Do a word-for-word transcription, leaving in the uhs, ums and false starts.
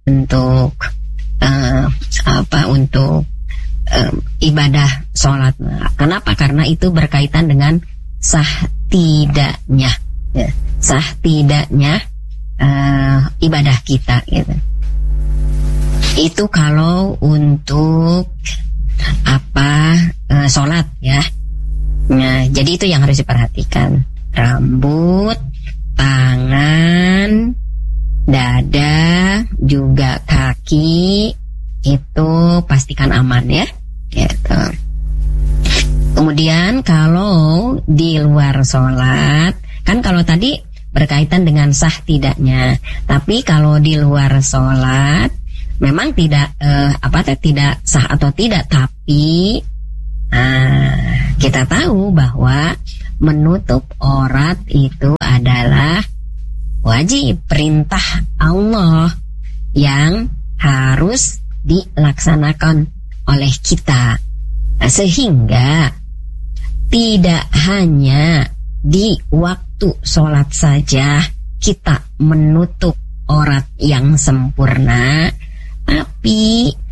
untuk uh, apa untuk uh, ibadah sholat. Kenapa? Karena itu berkaitan dengan sah tidaknya, ya, sah tidaknya uh, ibadah kita, gitu. Itu kalau untuk apa uh, sholat, ya. Nah, jadi itu yang harus diperhatikan. Rambut, tangan, dada, juga kaki, itu pastikan aman, ya. Gitu. Kemudian kalau di luar sholat, kan kalau tadi berkaitan dengan sah tidaknya, tapi kalau di luar sholat memang tidak eh, apa tidak sah atau tidak, tapi nah, kita tahu bahwa menutup aurat itu adalah wajib, perintah Allah yang harus dilaksanakan oleh kita. Nah, sehingga tidak hanya di waktu sholat saja kita menutup aurat yang sempurna, tapi